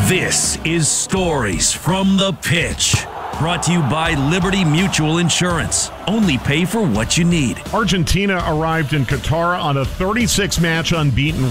This is Stories from the Pitch. Brought to you by Liberty Mutual Insurance. Only pay for what you need. Argentina arrived in Qatar on a 36-match unbeaten